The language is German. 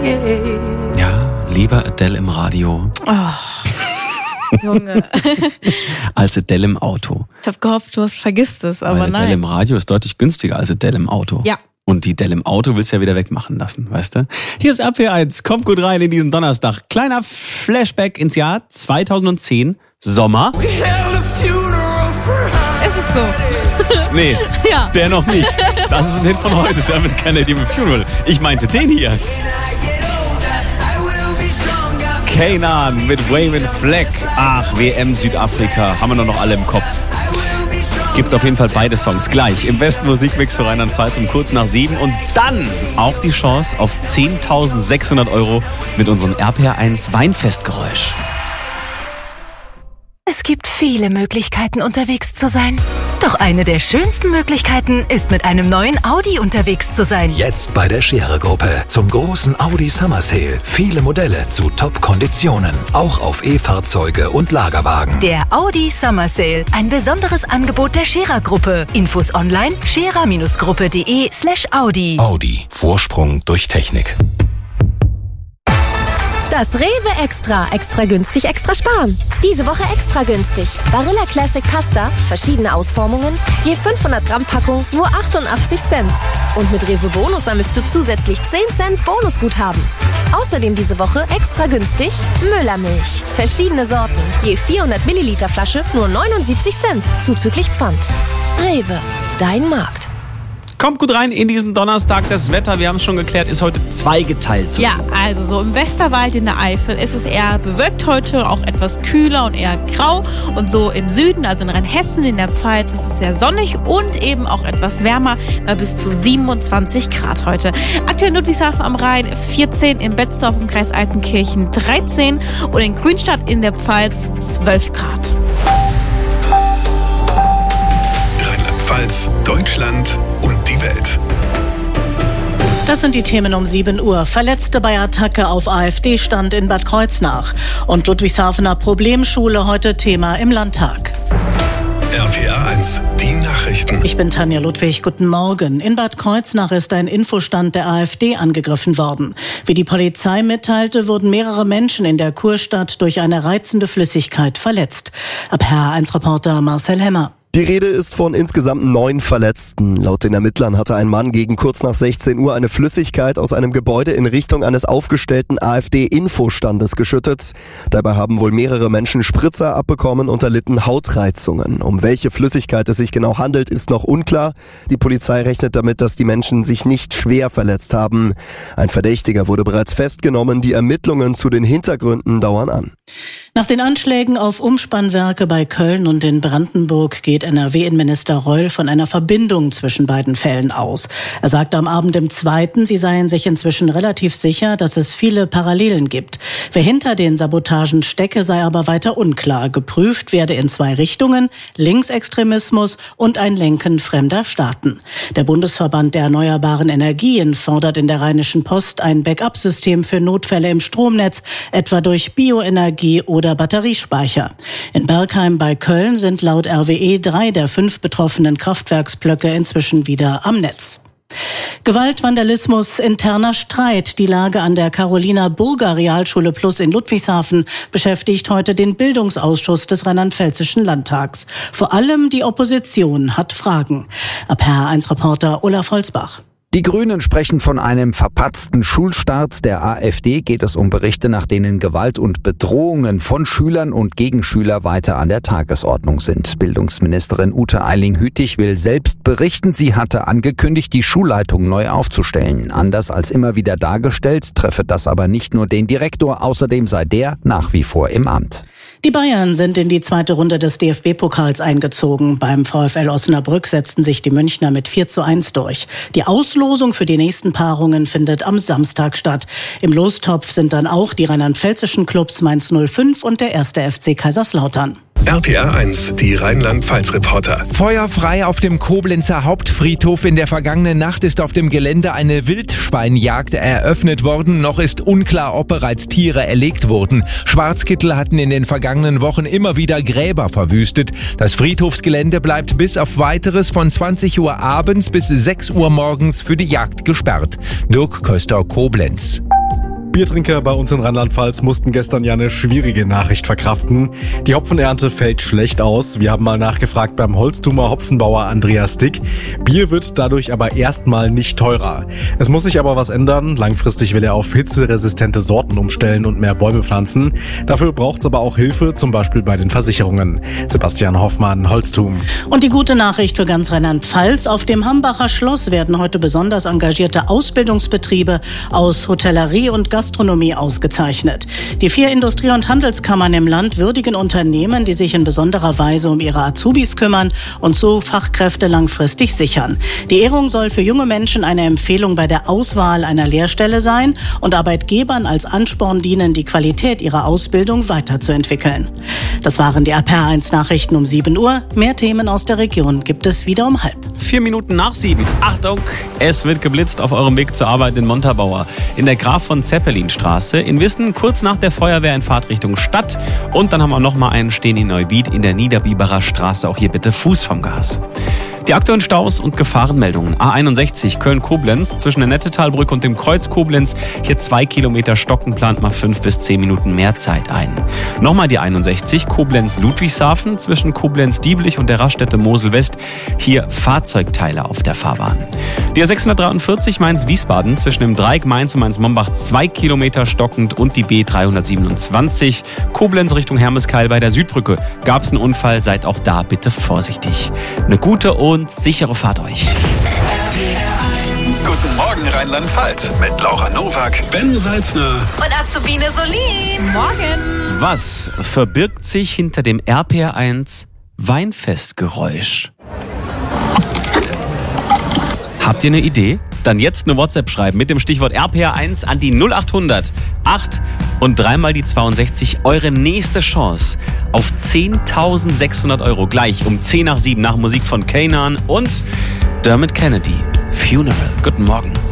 Ja, lieber Adele im Radio. Oh, Junge. Als Adele im Auto. Ich habe gehofft, du vergisst es, aber Weil nein. Adele im Radio ist deutlich günstiger als Adele im Auto. Ja. Und die Adele im Auto willst du ja wieder wegmachen lassen, weißt du? Hier ist RPR1, kommt gut rein in diesen Donnerstag. Kleiner Flashback ins Jahr 2010, Sommer. Ist es so? Nee, Ja. der noch nicht. Das ist ein Hit von heute, damit Kennedy mit Funeral. Ich meinte den hier. Kanan mit Waving Flag. Ach, WM Südafrika, haben wir noch alle im Kopf. Gibt's auf jeden Fall beide Songs gleich im besten Musikmix für Rheinland-Pfalz um kurz nach 7 und dann auch die Chance auf 10.600 € mit unserem RPR1 Weinfestgeräusch. Es gibt viele Möglichkeiten, unterwegs zu sein. Doch eine der schönsten Möglichkeiten ist, mit einem neuen Audi unterwegs zu sein. Jetzt bei der Scherer-Gruppe zum großen Audi Summer Sale. Viele Modelle zu Top-Konditionen. Auch auf E-Fahrzeuge und Lagerwagen. Der Audi Summer Sale. Ein besonderes Angebot der Scherer-Gruppe. Infos online scherer-gruppe.de/Audi. Audi. Vorsprung durch Technik. Das Rewe Extra. Extra günstig, extra sparen. Diese Woche extra günstig. Barilla Classic Pasta, verschiedene Ausformungen, je 500 Gramm Packung, nur 88 Cent. Und mit Rewe Bonus sammelst du zusätzlich 10 Cent Bonusguthaben. Außerdem diese Woche extra günstig Müllermilch. Verschiedene Sorten, je 400 Milliliter Flasche, nur 79 Cent, zuzüglich Pfand. Rewe, dein Markt. Kommt gut rein in diesen Donnerstag. Das Wetter, wir haben es schon geklärt, ist heute zweigeteilt. Ja, also so im Westerwald in der Eifel ist es eher bewölkt heute, auch etwas kühler und eher grau. Und so im Süden, also in Rheinhessen, in der Pfalz, ist es sehr sonnig und eben auch etwas wärmer, bei bis zu 27 Grad heute. Aktuell in Ludwigshafen am Rhein 14, in Betzdorf im Kreis Altenkirchen 13 und in Grünstadt in der Pfalz 12 Grad. Rheinland-Pfalz, Deutschland und die Welt. Das sind die Themen um 7 Uhr. Verletzte bei Attacke auf AfD-Stand in Bad Kreuznach. Und Ludwigshafener Problemschule heute Thema im Landtag. RPR1, die Nachrichten. Ich bin Tanja Ludwig, guten Morgen. In Bad Kreuznach ist ein Infostand der AfD angegriffen worden. Wie die Polizei mitteilte, wurden mehrere Menschen in der Kurstadt durch eine reizende Flüssigkeit verletzt. RPR1-Reporter Marcel Hemmer. Die Rede ist von insgesamt 9 Verletzten. Laut den Ermittlern hatte ein Mann gegen kurz nach 16 Uhr eine Flüssigkeit aus einem Gebäude in Richtung eines aufgestellten AfD-Infostandes geschüttet. Dabei haben wohl mehrere Menschen Spritzer abbekommen und erlitten Hautreizungen. Um welche Flüssigkeit es sich genau handelt, ist noch unklar. Die Polizei rechnet damit, dass die Menschen sich nicht schwer verletzt haben. Ein Verdächtiger wurde bereits festgenommen. Die Ermittlungen zu den Hintergründen dauern an. Nach den Anschlägen auf Umspannwerke bei Köln und in Brandenburg geht NRW-Innenminister Reul von einer Verbindung zwischen beiden Fällen aus. Er sagte am Abend im 2., sie seien sich inzwischen relativ sicher, dass es viele Parallelen gibt. Wer hinter den Sabotagen stecke, sei aber weiter unklar. Geprüft werde in 2 Richtungen: Linksextremismus und ein Lenken fremder Staaten. Der Bundesverband der erneuerbaren Energien fordert in der Rheinischen Post ein Backup-System für Notfälle im Stromnetz, etwa durch Bioenergie oder Batteriespeicher. In Bergheim bei Köln sind laut RWE 3 der 5 betroffenen Kraftwerksblöcke inzwischen wieder am Netz. Gewalt, Vandalismus, interner Streit. Die Lage an der Carolina Burger Realschule Plus in Ludwigshafen beschäftigt heute den Bildungsausschuss des Rheinland-Pfälzischen Landtags. Vor allem die Opposition hat Fragen. RPR1-Reporter Olaf Holzbach. Die Grünen sprechen von einem verpatzten Schulstart. Der AfD geht es um Berichte, nach denen Gewalt und Bedrohungen von Schülern und Gegenschüler weiter an der Tagesordnung sind. Bildungsministerin Ute Eiling-Hütig will selbst berichten. Sie hatte angekündigt, die Schulleitung neu aufzustellen. Anders als immer wieder dargestellt, treffe das aber nicht nur den Direktor. Außerdem sei der nach wie vor im Amt. Die Bayern sind in die 2. Runde des DFB-Pokals eingezogen. Beim VfL Osnabrück setzten sich die Münchner mit 4:1 durch. Die Auslosung für die nächsten Paarungen findet am Samstag statt. Im Lostopf sind dann auch die rheinland-pfälzischen Clubs Mainz 05 und der 1. FC Kaiserslautern. RPR1, die Rheinland-Pfalz-Reporter. Feuerfrei auf dem Koblenzer Hauptfriedhof. In der vergangenen Nacht ist auf dem Gelände eine Wildschweinjagd eröffnet worden. Noch ist unklar, ob bereits Tiere erlegt wurden. Schwarzkittel hatten in den vergangenen Wochen immer wieder Gräber verwüstet. Das Friedhofsgelände bleibt bis auf Weiteres von 20 Uhr abends bis 6 Uhr morgens für die Jagd gesperrt. Dirk Köster, Koblenz. Biertrinker bei uns in Rheinland-Pfalz mussten gestern ja eine schwierige Nachricht verkraften. Die Hopfenernte fällt schlecht aus. Wir haben mal nachgefragt beim Holztumer Hopfenbauer Andreas Dick. Bier wird dadurch aber erstmal nicht teurer. Es muss sich aber was ändern. Langfristig will er auf hitzeresistente Sorten umstellen und mehr Bäume pflanzen. Dafür braucht es aber auch Hilfe, zum Beispiel bei den Versicherungen. Sebastian Hoffmann, Holztum. Und die gute Nachricht für ganz Rheinland-Pfalz: Auf dem Hambacher Schloss werden heute besonders engagierte Ausbildungsbetriebe aus Hotellerie und Gastronomie ausgezeichnet. Die 4 Industrie- und Handelskammern im Land würdigen Unternehmen, die sich in besonderer Weise um ihre Azubis kümmern und so Fachkräfte langfristig sichern. Die Ehrung soll für junge Menschen eine Empfehlung bei der Auswahl einer Lehrstelle sein und Arbeitgebern als Ansporn dienen, die Qualität ihrer Ausbildung weiterzuentwickeln. Das waren die RPR1 Nachrichten um 7 Uhr. Mehr Themen aus der Region gibt es wieder um 6:30. 4 Minuten nach 7. Achtung, es wird geblitzt auf eurem Weg zur Arbeit in Montabaur. In der Graf von Zeppelinstraße. In Wissen kurz nach der Feuerwehr in Fahrtrichtung Stadt. Und dann haben wir nochmal einen stehen in Neuwied in der Niederbiberer Straße. Auch hier bitte Fuß vom Gas. Die aktuellen Staus und Gefahrenmeldungen. A61 Köln-Koblenz zwischen der Nettetalbrücke und dem Kreuz Koblenz. Hier 2 Kilometer stocken, plant mal 5 bis 10 Minuten mehr Zeit ein. Nochmal die 61 Koblenz-Ludwigshafen zwischen Koblenz-Dieblich und der Raststätte Mosel-West. Hier Fahrzeugteile auf der Fahrbahn. Die A643 Mainz-Wiesbaden zwischen dem Dreieck Mainz und Mainz-Mombach 2 Kilometer stockend und die B327 Koblenz Richtung Hermeskeil bei der Südbrücke. Gab es einen Unfall, seid auch da bitte vorsichtig. Eine gute und sichere Fahrt euch. Guten Morgen Rheinland-Pfalz mit Laura Nowak, Ben Salzner Und Azubine Solin. Morgen. Was verbirgt sich hinter dem RPR1 Weinfestgeräusch? Habt ihr eine Idee? Dann jetzt eine WhatsApp schreiben mit dem Stichwort RPR1 an die 0800 8 und 3 mal die 62. Eure nächste Chance auf 10.600 Euro. Gleich um 10 nach 7 nach Musik von Kanan und Dermot Kennedy. Funeral. Guten Morgen.